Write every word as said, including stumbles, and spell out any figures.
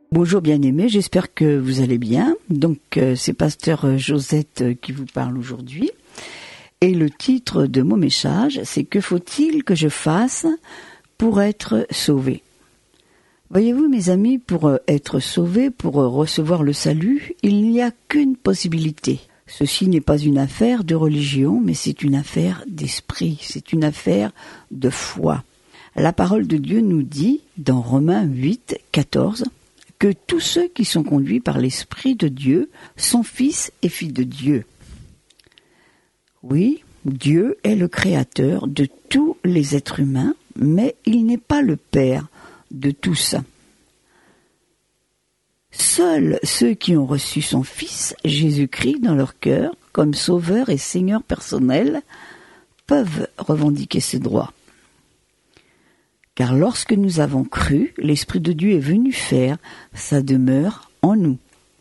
Bonjour bien-aimés, j'espère que vous allez bien. Donc euh, c'est pasteur Josette qui vous parle aujourd'hui. Et le titre de mon message, c'est « Que faut-il que je fasse pour être sauvé ?» Voyez-vous mes amis, pour être sauvé, pour recevoir le salut, il n'y a qu'une possibilité. Ceci n'est pas une affaire de religion, mais c'est une affaire d'esprit, c'est une affaire de foi. La parole de Dieu nous dit, dans Romains huit, quatorze, que tous ceux qui sont conduits par l'Esprit de Dieu sont fils et filles de Dieu. Oui, Dieu est le créateur de tous les êtres humains, mais il n'est pas le Père de tous. Seuls ceux qui ont reçu son Fils, Jésus-Christ, dans leur cœur, comme Sauveur et Seigneur personnel, peuvent revendiquer ces droits. Car lorsque nous avons cru, l'Esprit de Dieu est venu faire sa demeure en nous.